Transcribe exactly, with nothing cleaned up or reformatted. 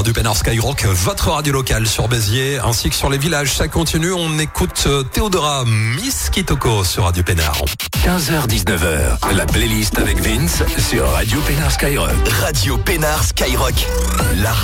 du Pénard Skyrock, votre radio locale sur Béziers ainsi que sur les villages. Ça continue, on écoute Théodora Miss Kitoko sur Radio Pénard. quinze heures dix-neuf heures, la playlist avec Vince sur Radio Pénard Skyrock. Radio Pénard Skyrock, la